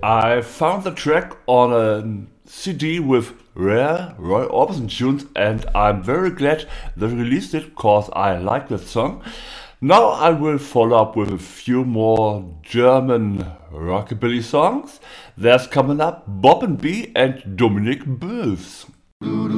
I found the track on a CD with rare Roy Orbison tunes, and I'm very glad they released it because I like the song. Now I will follow up with a few more German rockabilly songs. There's coming up Bob and B and Dominic Böfs.